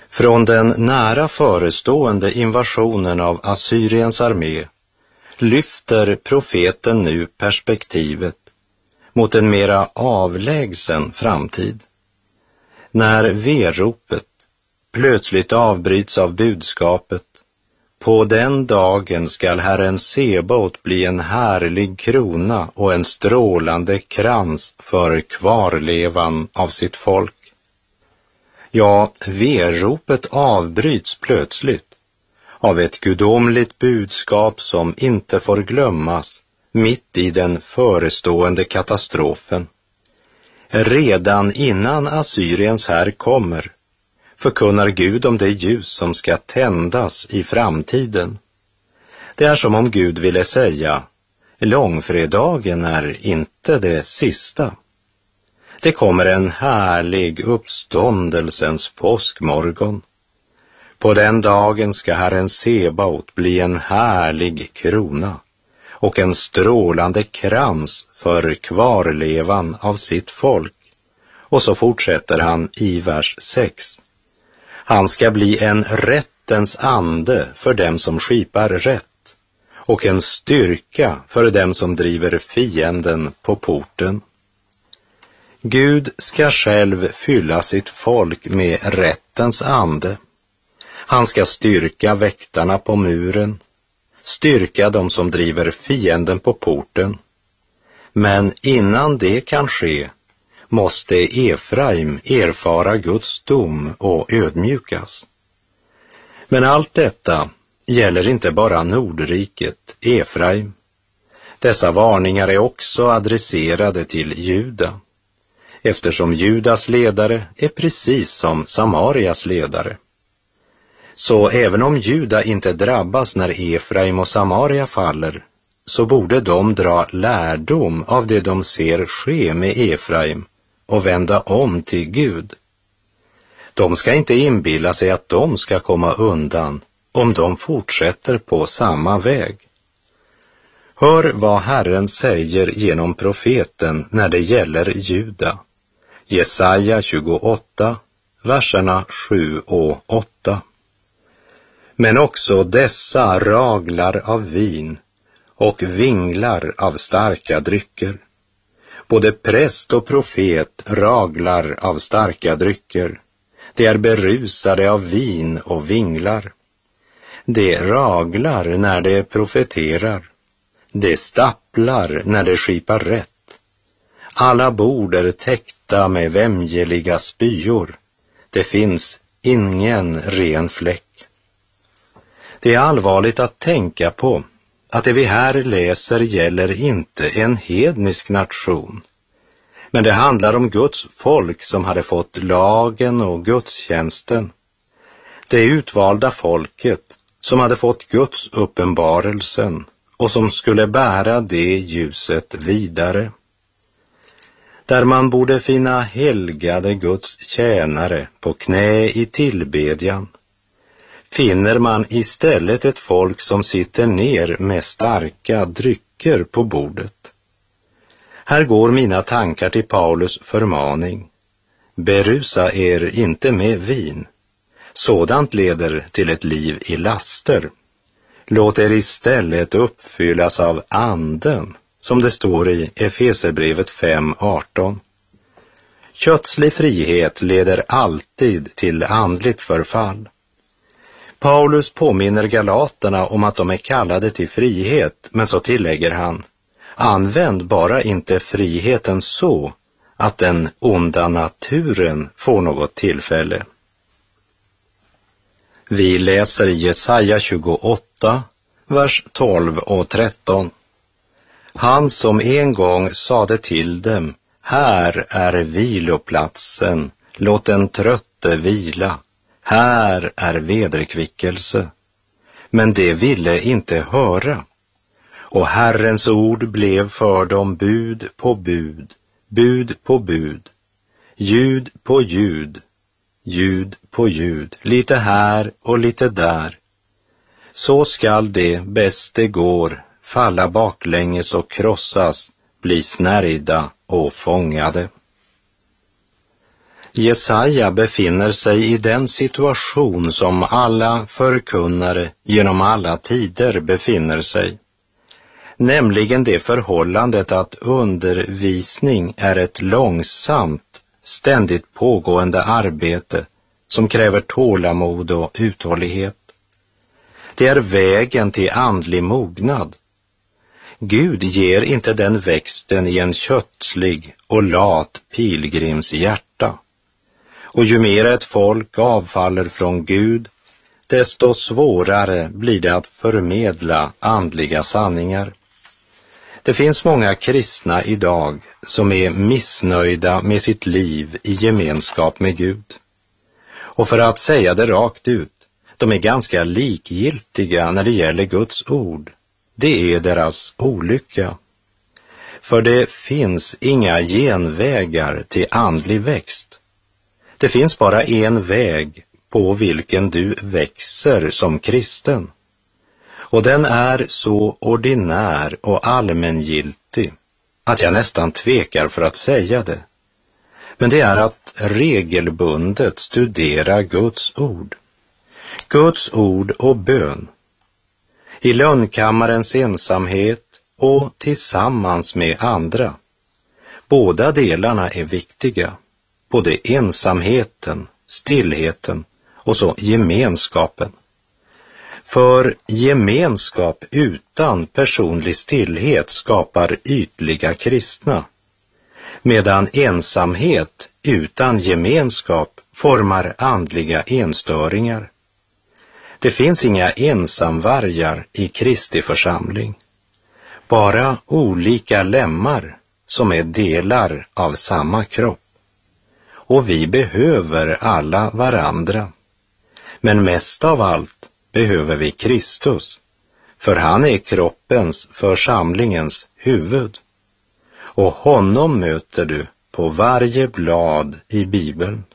Från den nära förestående invasionen av Assyriens armé lyfter profeten nu perspektivet mot en mera avlägsen framtid. När veropet plötsligt avbryts av budskapet: på den dagen skall Herren Sebaot bli en härlig krona och en strålande krans för kvarlevan av sitt folk. Ja, veropet avbryts plötsligt av ett gudomligt budskap som inte får glömmas mitt i den förestående katastrofen. Redan innan Assyriens här kommer förkunnar Gud om det ljus som ska tändas i framtiden. Det är som om Gud ville säga: långfredagen är inte det sista. Det kommer en härlig uppståndelsens påskmorgon. På den dagen ska Herren Sebaot bli en härlig krona och en strålande krans för kvarlevan av sitt folk. Och så fortsätter han i vers 6. Han ska bli en rättens ande för dem som skipar rätt och en styrka för dem som driver fienden på porten. Gud ska själv fylla sitt folk med rättens ande. Han ska styrka väktarna på muren, styrka dem som driver fienden på porten. Men innan det kan ske måste Efraim erfara Guds dom och ödmjukas. Men allt detta gäller inte bara Nordriket, Efraim. Dessa varningar är också adresserade till Juda, eftersom Judas ledare är precis som Samarias ledare. Så även om Juda inte drabbas när Efraim och Samaria faller, så borde de dra lärdom av det de ser ske med Efraim och vända om till Gud. De ska inte inbilla sig att de ska komma undan om de fortsätter på samma väg. Hör vad Herren säger genom profeten när det gäller Juda. Jesaja 28, verserna 7 och 8. Men också dessa raglar av vin och vinglar av starka drycker. Både präst och profet raglar av starka drycker. De är berusade av vin och vinglar. De raglar när de profeterar. De stapplar när de skipar rätt. Alla bord är täckta med vämjeliga spyor. Det finns ingen ren fläck. Det är allvarligt att tänka på att det vi här läser gäller inte en hednisk nation, men det handlar om Guds folk som hade fått lagen och gudstjänsten. Det utvalda folket som hade fått Guds uppenbarelsen och som skulle bära det ljuset vidare. Där man borde finna helgade Guds tjänare på knä i tillbedjan, finner man istället ett folk som sitter ner med starka drycker på bordet. Här går mina tankar till Paulus förmaning: berusa er inte med vin. Sådant leder till ett liv i laster. Låt er istället uppfyllas av anden, som det står i Efesierbrevet 5:18. Kötslig frihet leder alltid till andligt förfall. Paulus påminner galaterna om att de är kallade till frihet, men så tillägger han: använd bara inte friheten så att den onda naturen får något tillfälle. Vi läser i Jesaja 28, vers 12 och 13. Han som en gång sade till dem: här är viloplatsen, låt den trötte vila. Här är vederkvickelse. Men de ville inte höra. Och Herrens ord blev för dem bud på bud, bud på bud, ljud på ljud, ljud på ljud, lite här och lite där. Så skall det bäst det går falla baklänges och krossas, bli snärjda och fångade. Jesaja befinner sig i den situation som alla förkunnare genom alla tider befinner sig, nämligen det förhållandet att undervisning är ett långsamt, ständigt pågående arbete som kräver tålamod och uthållighet. Det är vägen till andlig mognad. Gud ger inte den växten i en kötslig och lat pilgrims hjärta. Och ju mer ett folk avfaller från Gud, desto svårare blir det att förmedla andliga sanningar. Det finns många kristna idag som är missnöjda med sitt liv i gemenskap med Gud. Och för att säga det rakt ut, de är ganska likgiltiga när det gäller Guds ord. Det är deras olycka. För det finns inga genvägar till andlig växt. Det finns bara en väg på vilken du växer som kristen. Och den är så ordinär och allmängiltig att jag nästan tvekar för att säga det. Men det är att regelbundet studera Guds ord. Guds ord och bön. I lönnkammarens ensamhet och tillsammans med andra. Båda delarna är viktiga. Både ensamheten, stillheten och så gemenskapen. För gemenskap utan personlig stillhet skapar ytliga kristna, medan ensamhet utan gemenskap formar andliga enstöringar. Det finns inga ensamvargar i Kristi församling, bara olika lemmar som är delar av samma kropp. Och vi behöver alla varandra, men mest av allt behöver vi Kristus, för han är kroppens, församlingens huvud. Och honom möter du på varje blad i Bibeln.